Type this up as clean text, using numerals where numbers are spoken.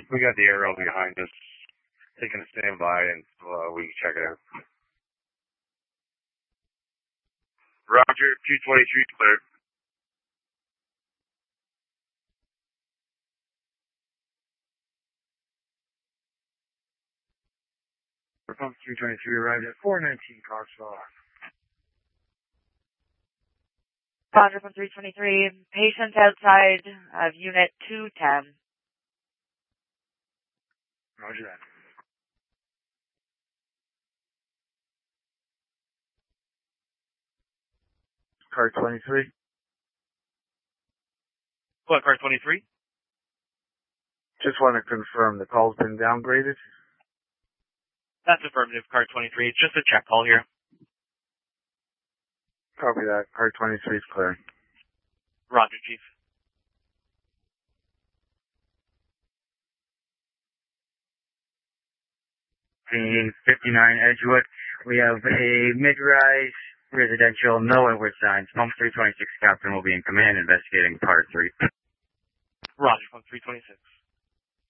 We got the aerial behind us. Taking a standby and we can check it out. Roger, 223 clear. Pump 323 arrived at 419 Coxwell. Roger from 323. Patients outside of Unit 210. Roger that. Car 23. What, car 23? Just want to confirm the call's been downgraded. That's affirmative, car 23. It's just a check call here. Copy that. Car 23 is clear. Roger, Chief. Scene 59 Edgewood. We have a mid-rise residential, no inward signs. Pump 326 captain will be in command investigating part 3. Roger, pump 326.